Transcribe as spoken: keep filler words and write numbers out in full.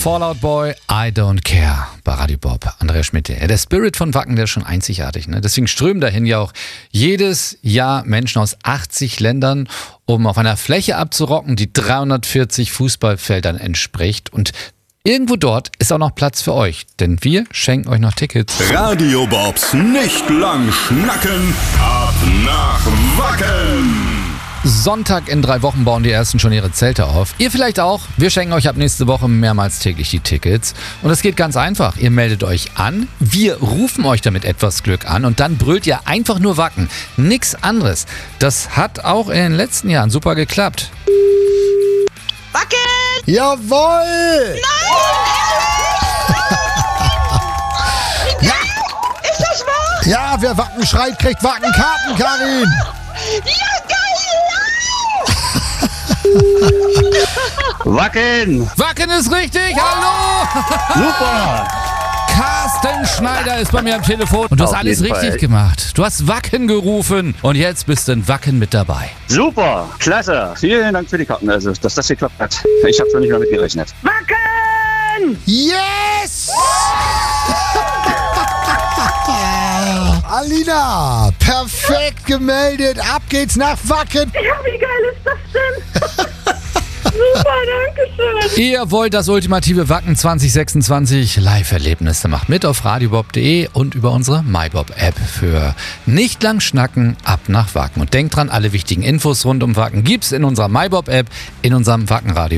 Fallout Boy, I Don't Care bei Radio Bob. Andrea Schmidt. Der Spirit von Wacken, der ist schon einzigartig. Ne? Deswegen strömen dahin ja auch jedes Jahr Menschen aus achtzig Ländern, um auf einer Fläche abzurocken, die dreihundertvierzig Fußballfeldern entspricht. Und irgendwo dort ist auch noch Platz für euch, denn wir schenken euch noch Tickets. Radio Bobs nicht lang schnacken, ab nach Wacken. Sonntag in drei Wochen bauen die Ersten schon ihre Zelte auf. Ihr vielleicht auch. Wir schenken euch ab nächste Woche mehrmals täglich die Tickets. Und es geht ganz einfach. Ihr meldet euch an, wir rufen euch damit etwas Glück an und dann brüllt ihr einfach nur Wacken. Nix anderes. Das hat auch in den letzten Jahren super geklappt. Wacken! Jawohl! Ja! Ist das wahr? Ja, wer Wacken schreit, kriegt Wackenkarten, Karin! Ja, geil! Wacken! Wacken ist richtig, hallo! Super! Carsten Schneider ist bei mir am Telefon und du hast Auf alles jeden richtig Fall. gemacht. Du hast Wacken gerufen und jetzt bist du in Wacken mit dabei. Super! Klasse! Vielen Dank für die Karten, also, dass das geklappt hat. Ich habe schon nicht mehr mit gerechnet. Wacken! Yes! Alina, perfekt gemeldet. Ab geht's nach Wacken. Ja, wie geil ist das denn? Super, danke schön. Ihr wollt das ultimative Wacken zwanzig sechsundzwanzig Live-Erlebnis. Dann macht mit auf radiobob punkt de und über unsere MyBob-App für nicht lang schnacken, ab nach Wacken. Und denkt dran, alle wichtigen Infos rund um Wacken gibt's in unserer MyBob-App, in unserem Wackenradio.